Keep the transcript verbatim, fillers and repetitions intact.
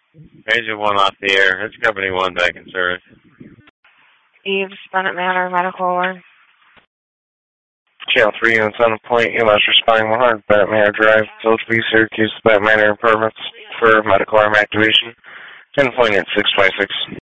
Agent one off the air. It's Company one back in service. Eves, Bennett Manor, Medical one. Channel three units on the point. U S responding one hundred Bennett Manor Drive, Village B, Syracuse, Bennett Manor Apartments for medical arm activation. ten point eight six five six.